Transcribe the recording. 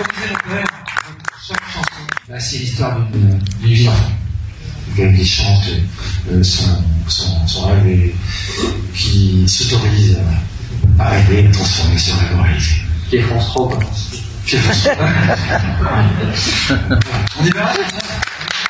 chaque chanson, bah, c'est l'histoire d'une vie d'enfant. Quelqu'un qui chante son rêve et qui s'autorise à rêver, à transformer son rêve en réalité. Qui est France 3, quoi. On y va?